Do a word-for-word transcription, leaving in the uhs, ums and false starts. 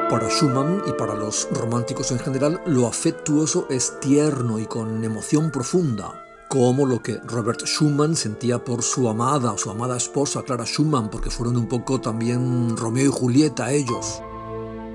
Para Schumann y para los románticos en general, lo afectuoso es tierno y con emoción profunda, como lo que Robert Schumann sentía por su amada, su amada esposa Clara Schumann, porque fueron un poco también Romeo y Julieta ellos.